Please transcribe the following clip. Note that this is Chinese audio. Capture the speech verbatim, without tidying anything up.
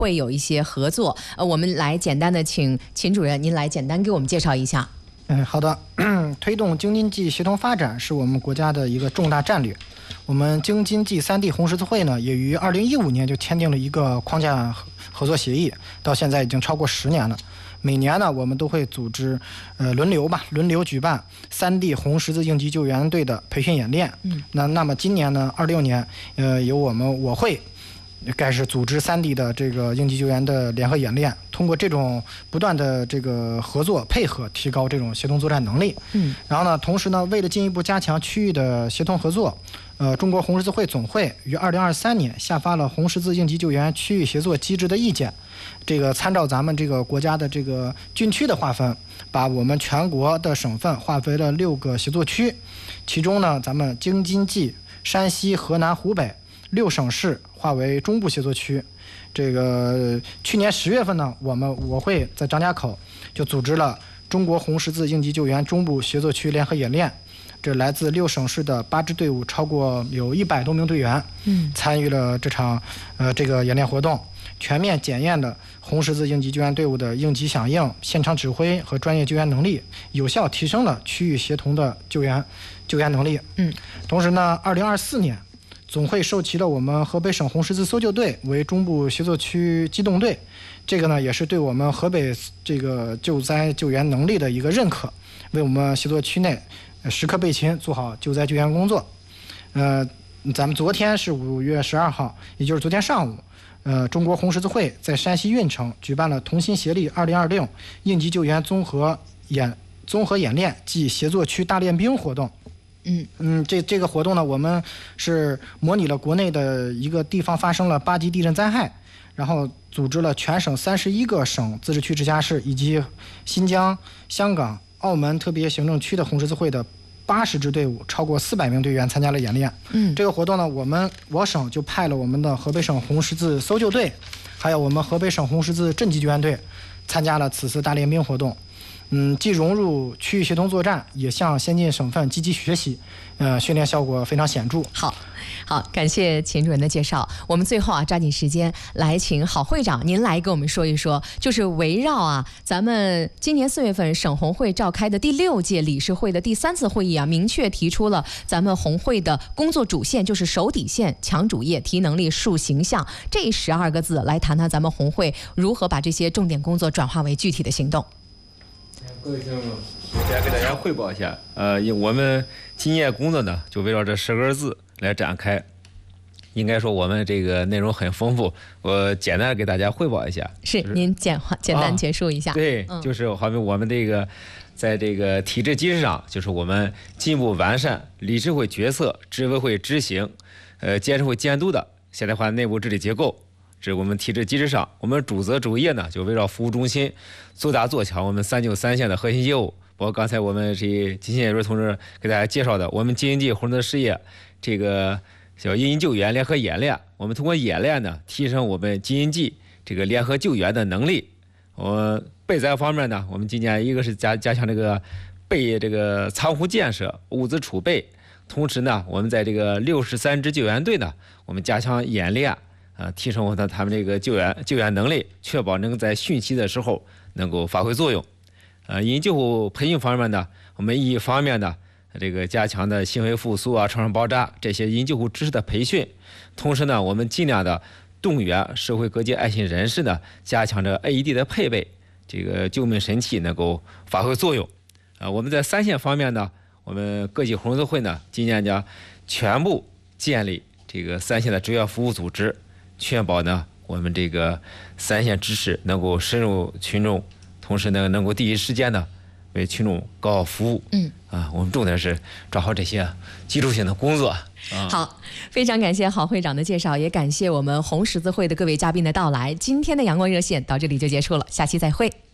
会有一些合作。呃，我们来简单的请秦主任您来简单给我们介绍一下。 嗯，好的。推动京津冀协同发展是我们国家的一个重大战略。我们京津冀三地红十字会呢，也于二零一五年就签订了一个框架合作协议，到现在已经超过十年了。每年呢，我们都会组织，呃，轮流吧，轮流举办三地红十字应急救援队的培训演练。嗯，那那么今年呢，二六年，呃，由我们我会开始组织三地的这个应急救援的联合演练，通过这种不断的这个合作配合，提高这种协同作战能力。嗯，然后呢，同时呢，为了进一步加强区域的协同合作，呃，中国红十字会总会于二零二三年下发了红十字应急救援区域协作机制的意见。这个参照咱们这个国家的这个军区的划分，把我们全国的省份划为了六个协作区，其中呢，咱们京津冀、山西、河南、湖北六省市划为中部协作区。这个去年十月份呢，我们我会在张家口就组织了中国红十字应急救援中部协作区联合演练。这来自六省市的八支队伍，超过有一百多名队员，嗯，参与了这场呃这个演练活动，全面检验了红十字应急救援队伍的应急响应、现场指挥和专业救援能力，有效提升了区域协同的救援救援能力。嗯，同时呢，二零二四年。总会授旗了我们河北省红十字搜救队为中部协作区机动队，这个呢也是对我们河北这个救灾救援能力的一个认可，为我们协作区内时刻备勤，做好救灾救援工作。呃，咱们昨天是五月十二号，也就是昨天上午，呃，中国红十字会在山西运城举办了同心协力二零二六应急救援综合演综合演练暨协作区大练兵活动。嗯嗯，这这个活动呢，我们是模拟了国内的一个地方发生了八级地震灾害，然后组织了全省三十一个省、自治区、直辖市以及新疆、香港、澳门特别行政区的红十字会的八十支队伍，超过四百名队员参加了演练。嗯，这个活动呢，我们我省就派了我们的河北省红十字搜救队，还有我们河北省红十字镇级救援队，参加了此次大练兵活动。嗯，既融入区域协同作战，也向先进省份积极学习，呃，训练效果非常显著。 好，好，感谢秦主任的介绍。我们最后啊，抓紧时间来请郝会长您来给我们说一说，就是围绕啊，咱们今年四月份省红会召开的第六届理事会的第三次会议啊，明确提出了咱们红会的工作主线，就是守底线、强主业、提能力、树形象这十二个字，来谈谈咱们红会如何把这些重点工作转化为具体的行动。 各位听众，我先给大家汇报一下，呃，我们今年工作呢，就围绕这十个字来展开。应该说我们这个内容很丰富，我简单的给大家汇报一下。 是，就是、您简简单结束一下。 啊、对、嗯，就是好比我们这个在这个体制机制上，就是我们进一步完善理事会决策、执委会执行、呃监事会监督的现代化内部治理结构。这是我们体制机制上，我们主责主业呢，就围绕服务中心做大做强我们三九三线的核心业务。包括刚才我们这金信瑞同志给大家介绍的，我们京津冀红十字事业这个叫应急救援联合演练，我们通过演练呢，提升我们京津冀这个联合救援的能力。我备灾方面呢，我们今年一个是加加强这个备这个仓库建设、物资储备，同时呢，我们在这个六十三支救援队呢，我们加强演练。呃，提升他他们这个救援救援能力，确保能在汛期的时候能够发挥作用。呃，应急救护培训方面呢，我们一方面呢，这个加强的心肺复苏啊、创伤包扎这些应急救护知识的培训，同时呢，我们尽量的动员社会各界爱心人士呢，加强这 A E D 的配备，这个救命神器能够发挥作用。呃，我们在三线方面呢，我们各级红十字会呢，今年将全部建立这个三线的志愿服务组织。确保呢，我们这个三线知识能够深入群众，同时呢，能够第一时间呢为群众搞好服务。嗯，啊，我们重点是抓好这些基础性的工作。啊、 好，非常感谢郝会长的介绍，也感谢我们红十字会的各位嘉宾的到来。今天的阳光热线到这里就结束了，下期再会。